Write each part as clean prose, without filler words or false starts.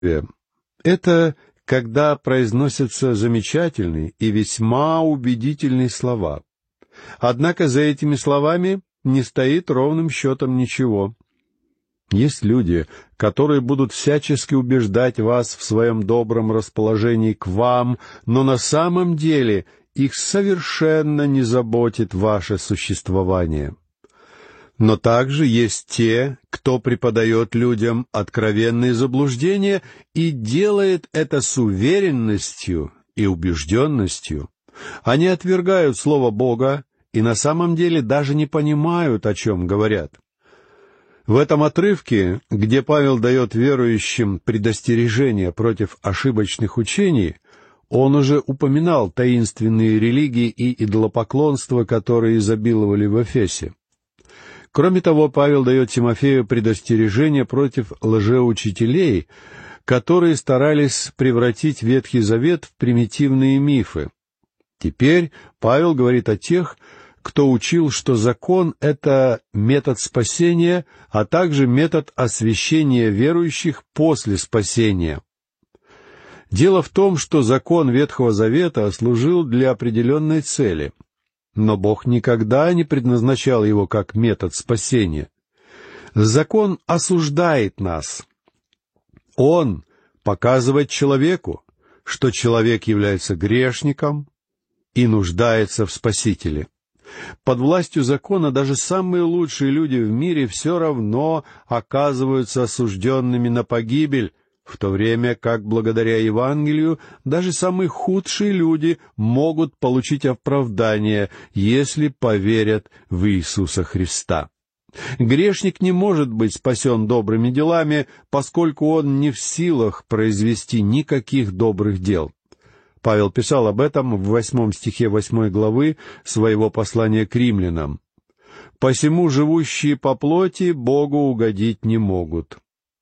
Это когда произносятся замечательные и весьма убедительные слова. Однако за этими словами не стоит ровным счетом ничего. Есть люди, которые будут всячески убеждать вас в своем добром расположении к вам, но на самом деле их совершенно не заботит ваше существование. Но также есть те, кто преподает людям откровенные заблуждения и делает это с уверенностью и убежденностью. Они отвергают Слово Бога и на самом деле даже не понимают, о чем говорят. В этом отрывке, где Павел дает верующим предостережение против ошибочных учений, он уже упоминал таинственные религии и идолопоклонство, которые изобиловали в Эфесе. Кроме того, Павел дает Тимофею предостережение против лжеучителей, которые старались превратить Ветхий Завет в примитивные мифы. Теперь Павел говорит о тех, кто учил, что закон — это метод спасения, а также метод освящения верующих после спасения. Дело в том, что закон Ветхого Завета служил для определенной цели, но Бог никогда не предназначал его как метод спасения. Закон осуждает нас. Он показывает человеку, что человек является грешником и нуждается в Спасителе. Под властью закона даже самые лучшие люди в мире все равно оказываются осужденными на погибель, в то время как благодаря Евангелию даже самые худшие люди могут получить оправдание, если поверят в Иисуса Христа. Грешник не может быть спасен добрыми делами, поскольку он не в силах произвести никаких добрых дел. Павел писал об этом в 8 стихе 8 главы своего послания к римлянам. «Посему живущие по плоти Богу угодить не могут».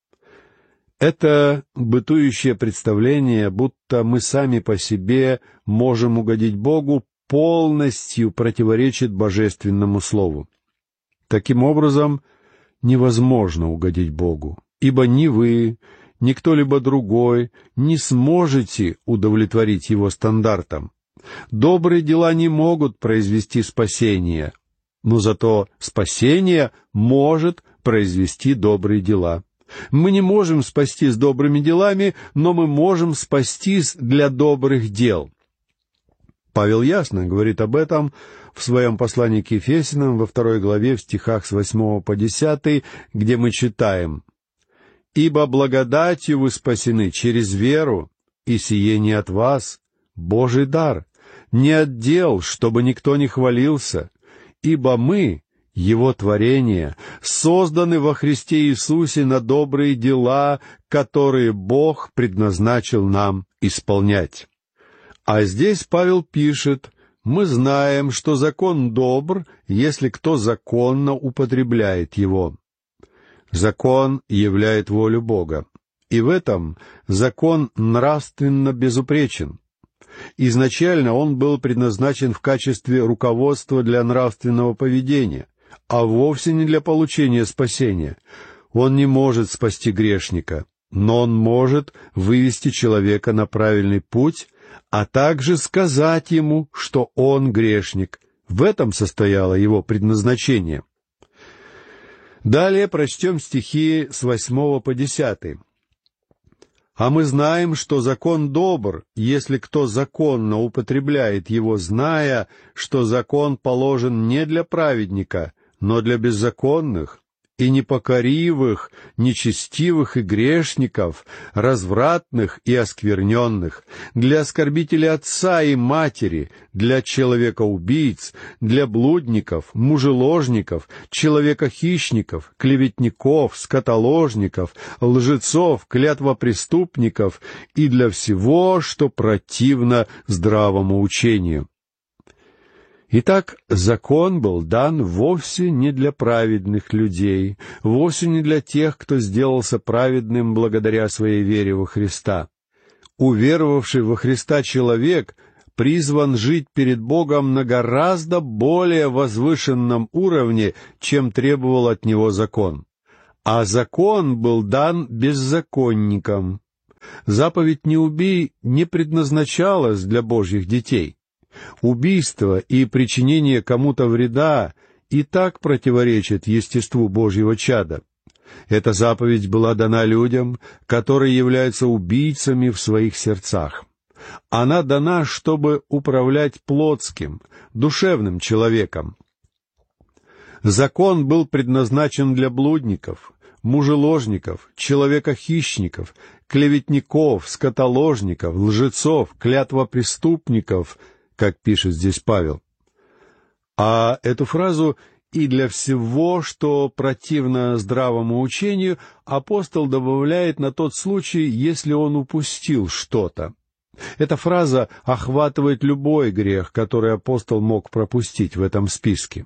Это бытующее представление, будто мы сами по себе можем угодить Богу, полностью противоречит Божественному Слову. Таким образом, невозможно угодить Богу, ибо ни вы, ни кто-либо другой не сможете удовлетворить Его стандартам. Добрые дела не могут произвести спасение, но зато спасение может произвести добрые дела. Мы не можем спастись добрыми делами, но мы можем спастись для добрых дел. Павел ясно говорит об этом в своем послании к Ефесянам во 2 главе в стихах с 8 по 10, где мы читаем: «Ибо благодатью вы спасены через веру, и сие не от вас, Божий дар, не от дел, чтобы никто не хвалился, ибо мы, Его творение, созданы во Христе Иисусе на добрые дела, которые Бог предназначил нам исполнять». А здесь Павел пишет: «Мы знаем, что закон добр, если кто законно употребляет его». Закон являет волю Бога, и в этом закон нравственно безупречен. Изначально он был предназначен в качестве руководства для нравственного поведения, а вовсе не для получения спасения. Он не может спасти грешника, но он может вывести человека на правильный путь, а также сказать ему, что он грешник. В этом состояло его предназначение. Далее прочтем стихи с 8 по 10. «А мы знаем, что закон добр, если кто законно употребляет его, зная, что закон положен не для праведника, но для беззаконных и непокоривых, нечестивых и грешников, развратных и оскверненных, для оскорбителей отца и матери, для человека-убийц, для блудников, мужеложников, человека-хищников, клеветников, скотоложников, лжецов, клятвопреступников и для всего, что противно здравому учению». Итак, закон был дан вовсе не для праведных людей, вовсе не для тех, кто сделался праведным благодаря своей вере во Христа. Уверовавший во Христа человек призван жить перед Богом на гораздо более возвышенном уровне, чем требовал от него закон. А закон был дан беззаконникам. Заповедь «не убей» не предназначалась для Божьих детей. Убийство и причинение кому-то вреда и так противоречит естеству Божьего чада. Эта заповедь была дана людям, которые являются убийцами в своих сердцах. Она дана, чтобы управлять плотским, душевным человеком. Закон был предназначен для блудников, мужеложников, человека-хищников, клеветников, скотоложников, лжецов, клятвопреступников, как пишет здесь Павел. А эту фразу «и для всего, что противно здравому учению» апостол добавляет на тот случай, если он упустил что-то. Эта фраза охватывает любой грех, который апостол мог пропустить в этом списке.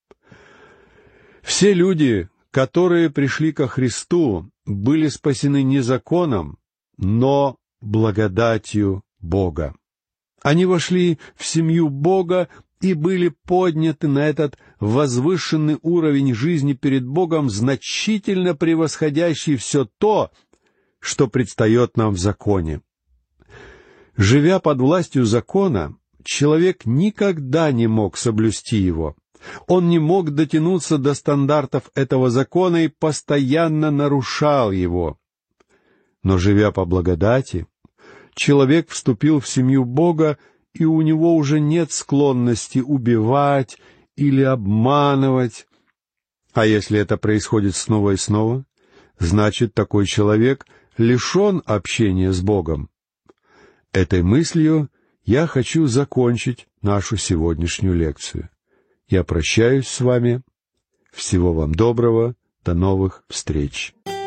Все люди, которые пришли ко Христу, были спасены не законом, но благодатью Бога. Они вошли в семью Бога и были подняты на этот возвышенный уровень жизни перед Богом, значительно превосходящий все то, что предстает нам в законе. Живя под властью закона, человек никогда не мог соблюсти его. Он не мог дотянуться до стандартов этого закона и постоянно нарушал его. Но, живя по благодати, человек вступил в семью Бога, и у него уже нет склонности убивать или обманывать. А если это происходит снова и снова, значит, такой человек лишен общения с Богом. Этой мыслью я хочу закончить нашу сегодняшнюю лекцию. Я прощаюсь с вами. Всего вам доброго. До новых встреч.